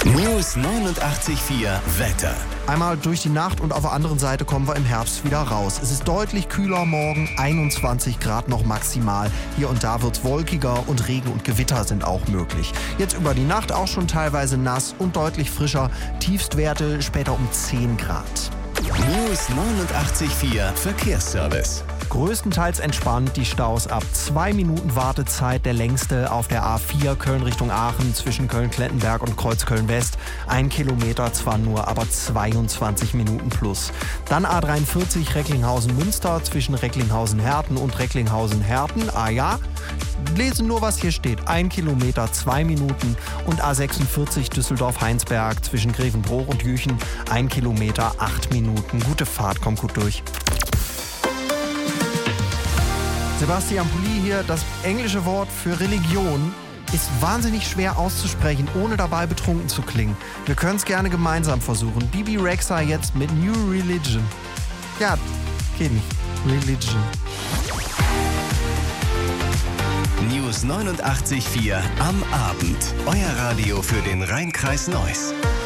News 89.4 Wetter. Einmal durch die Nacht und auf der anderen Seite kommen wir im Herbst wieder raus. Es ist deutlich kühler morgen, 21 Grad noch maximal. Hier und da wird's wolkiger und Regen und Gewitter sind auch möglich. Jetzt über die Nacht auch schon teilweise nass und deutlich frischer. Tiefstwerte später um 10 Grad. News 89.4 Verkehrsservice. Größtenteils entspannt, die Staus ab 2 Minuten Wartezeit, der längste auf der A4 Köln Richtung Aachen zwischen Köln-Klettenberg und Kreuzköln West. 1 Kilometer zwar nur, aber 22 Minuten plus. Dann A43 Recklinghausen-Münster zwischen Recklinghausen-Herten und Recklinghausen-Herten. Ah ja, lesen nur, was hier steht. 1 Kilometer, 2 Minuten. Und A46 Düsseldorf-Heinsberg zwischen Grevenbroich und Jüchen. 1 Kilometer, 8 Minuten. Gute Fahrt, kommt gut durch. Sebastian Pulli hier. Das englische Wort für Religion ist wahnsinnig schwer auszusprechen, ohne dabei betrunken zu klingen. Wir können es gerne gemeinsam versuchen. Bebe Rexha jetzt mit New Religion. Ja, geht nicht. Religion. News 89.4 am Abend. Euer Radio für den Rhein-Kreis Neuss.